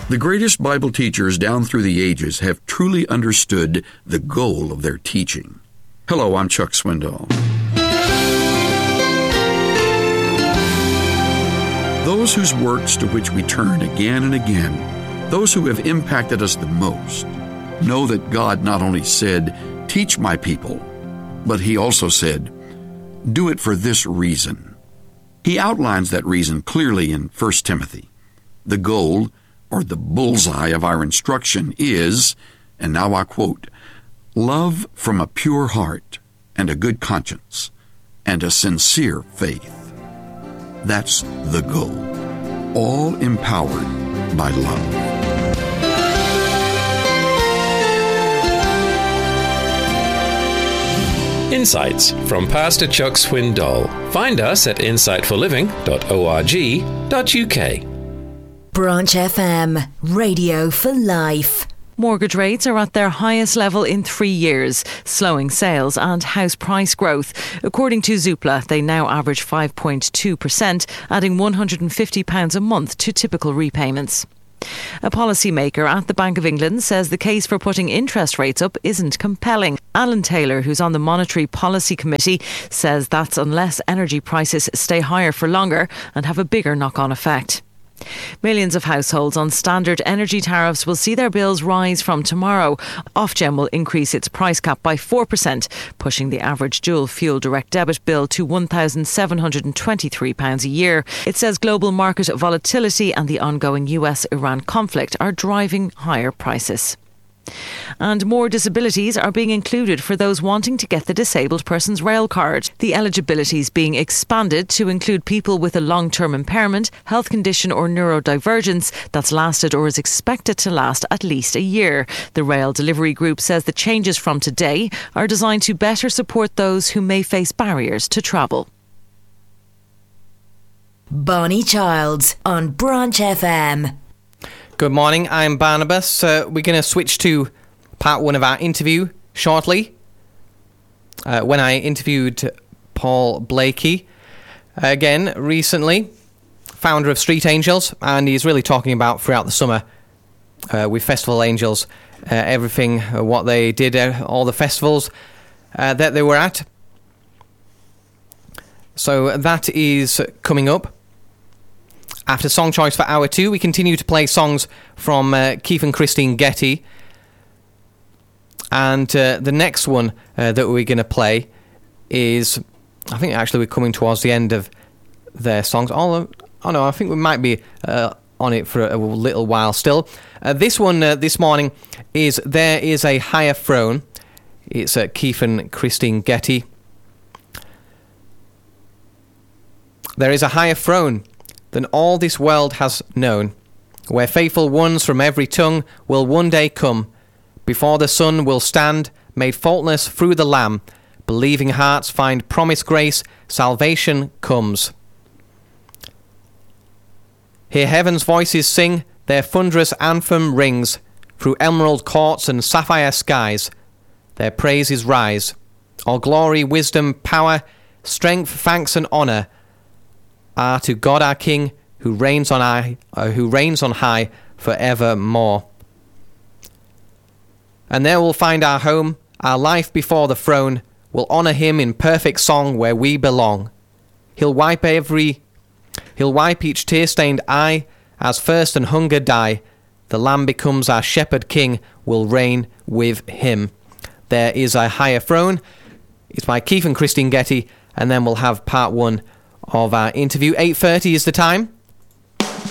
The greatest Bible teachers down through the ages have truly understood the goal of their teaching. Hello, I'm Chuck Swindoll. Those whose works to which we turn again and again, those who have impacted us the most, know that God not only said, "Teach my people," but He also said, "Do it for this reason." He outlines that reason clearly in 1 Timothy. The goal, or the bullseye of our instruction is, and now I quote, "Love from a pure heart and a good conscience and a sincere faith." That's the goal, all empowered by love. Insights from Pastor Chuck Swindoll. Find us at insightforliving.org.uk. Branch FM, radio for life. Mortgage rates are at their highest level in 3 years, slowing sales and house price growth. According to Zoopla, they now average 5.2%, adding £150 a month to typical repayments. A policymaker at the Bank of England says the case for putting interest rates up isn't compelling. Alan Taylor, who's on the Monetary Policy Committee, says that's unless energy prices stay higher for longer and have a bigger knock-on effect. Millions of households on standard energy tariffs will see their bills rise from tomorrow. Ofgem will increase its price cap by 4%, pushing the average dual fuel direct debit bill to £1,723 a year. It says global market volatility and the ongoing US-Iran conflict are driving higher prices. And more disabilities are being included for those wanting to get the disabled person's rail card. The eligibility is being expanded to include people with a long-term impairment, health condition or neurodivergence that's lasted or is expected to last at least a year. The Rail Delivery Group says the changes from today are designed to better support those who may face barriers to travel. Bonnie Childs on Branch FM. Good morning, I'm Barnabas. We're going to switch to part one of our interview shortly. When I interviewed Paul Blakey, again, recently, founder of Street Angels, and he's really talking about throughout the summer with Festival Angels, everything, what they did, all the festivals that they were at. So that is coming up. After Song Choice for Hour 2, we continue to play songs from Keith and Christine Getty. And the next one that we're going to play is, I think actually we're coming towards the end of their songs. Oh no, I think we might be on it for a little while still. This one this morning is There Is a Higher Throne. It's Keith and Christine Getty. There is a higher throne than all this world has known, where faithful ones from every tongue will one day come. Before the sun will stand, made faultless through the Lamb. Believing hearts find promised grace, salvation comes. Hear heaven's voices sing, their thunderous anthem rings. Through emerald courts and sapphire skies, their praises rise. All glory, wisdom, power, strength, thanks and honour are to God our King, who reigns on high forevermore. And there we'll find our home, our life before the throne. We'll honour him in perfect song where we belong. He'll wipe each tear-stained eye, as thirst and hunger die. The Lamb becomes our shepherd king, we'll reign with him. There is a higher throne. It's by Keith and Christine Getty, and then we'll have part one of our interview. 8:30 is the time.